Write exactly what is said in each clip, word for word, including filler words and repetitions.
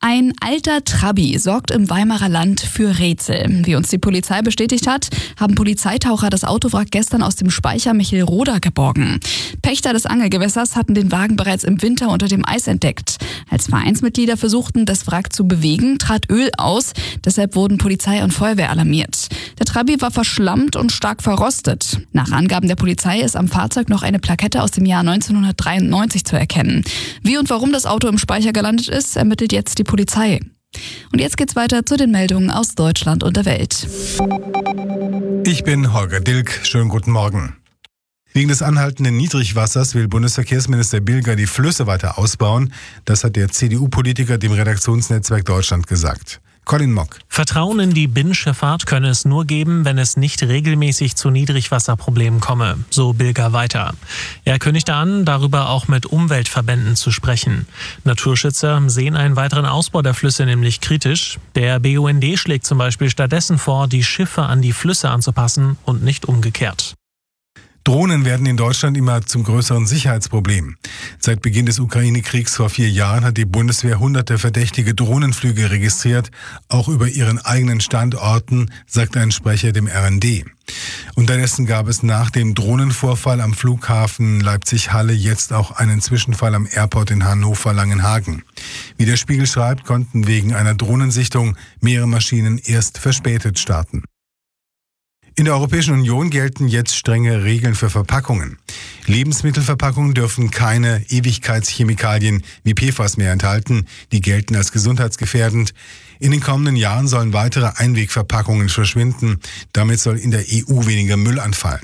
Ein alter Trabi sorgt im Weimarer Land für Rätsel. Wie uns die Polizei bestätigt hat, haben Polizeitaucher das Autowrack gestern aus dem Speicher Michelroda geborgen. Pächter des Angelgewässers hatten den Wagen bereits im Winter unter dem Eis entdeckt. Als Vereinsmitglieder versuchten, das Wrack zu bewegen, trat Öl aus. Deshalb wurden Polizei und Feuerwehr alarmiert. Der Trabi war verschlammt und stark verrostet. Nach Angaben der Polizei ist am Fahrzeug noch eine Plakette aus dem Jahr neunzehnhundertdreiundneunzig zu erkennen. Wie und warum das Auto im Speicher gelandet ist, ermittelt jetzt die Polizei. Und jetzt geht's weiter zu den Meldungen aus Deutschland und der Welt. Ich bin Holger Dilk. Schönen guten Morgen. Wegen des anhaltenden Niedrigwassers will Bundesverkehrsminister Bilger die Flüsse weiter ausbauen. Das hat der C D U-Politiker dem Redaktionsnetzwerk Deutschland gesagt. Colin Mock. Vertrauen in die Binnenschifffahrt könne es nur geben, wenn es nicht regelmäßig zu Niedrigwasserproblemen komme, so Bilger weiter. Er kündigte an, darüber auch mit Umweltverbänden zu sprechen. Naturschützer sehen einen weiteren Ausbau der Flüsse nämlich kritisch. Der B U N D schlägt zum Beispiel stattdessen vor, die Schiffe an die Flüsse anzupassen und nicht umgekehrt. Drohnen werden in Deutschland immer zum größeren Sicherheitsproblem. Seit Beginn des Ukraine-Kriegs vor vier Jahren hat die Bundeswehr hunderte verdächtige Drohnenflüge registriert, auch über ihren eigenen Standorten, sagt ein Sprecher dem R N D. Unterdessen gab es nach dem Drohnenvorfall am Flughafen Leipzig-Halle jetzt auch einen Zwischenfall am Airport in Hannover-Langenhagen. Wie der Spiegel schreibt, konnten wegen einer Drohnensichtung mehrere Maschinen erst verspätet starten. In der Europäischen Union gelten jetzt strenge Regeln für Verpackungen. Lebensmittelverpackungen dürfen keine Ewigkeitschemikalien wie P F A S mehr enthalten. Die gelten als gesundheitsgefährdend. In den kommenden Jahren sollen weitere Einwegverpackungen verschwinden. Damit soll in der E U weniger Müll anfallen.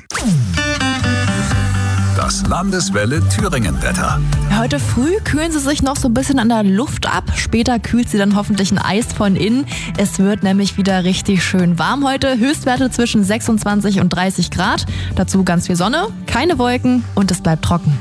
Das Landeswelle Thüringen-Wetter. Heute früh kühlen sie sich noch so ein bisschen an der Luft ab. Später kühlt sie dann hoffentlich ein Eis von innen. Es wird nämlich wieder richtig schön warm heute. Höchstwerte zwischen sechsundzwanzig und dreißig Grad. Dazu ganz viel Sonne, keine Wolken und es bleibt trocken.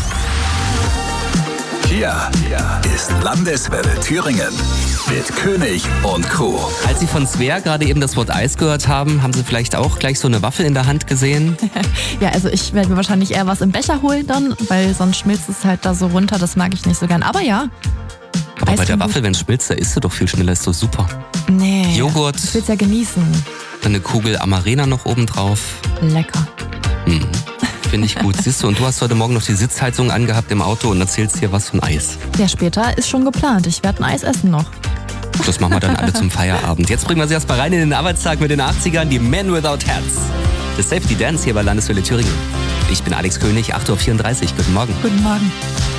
Hier ist Landeswelle Thüringen mit König und Co. Als Sie von Svea gerade eben das Wort Eis gehört haben, haben Sie vielleicht auch gleich so eine Waffel in der Hand gesehen? Ja, also ich werde mir wahrscheinlich eher was im Becher holen dann, weil sonst schmilzt es halt da so runter. Das mag ich nicht so gern. Aber ja. Aber Eis bei der gut. Waffel, wenn es schmilzt, da isst du doch viel schneller, ist doch super. Nee. Joghurt. Ich will's ja genießen. Dann eine Kugel Amarena noch oben drauf. Lecker. Mhm. Finde ich gut. Siehst du, und du hast heute Morgen noch die Sitzheizung angehabt im Auto und erzählst hier was von Eis. Ja, später ist schon geplant. Ich werde ein Eis essen noch. Das machen wir dann alle zum Feierabend. Jetzt bringen wir sie erstmal rein in den Arbeitstag mit den achtzigern, die Men Without Hats. Das Safety Dance hier bei Landeswelle Thüringen. Ich bin Alex König, acht Uhr vierunddreißig. Guten Morgen. Guten Morgen.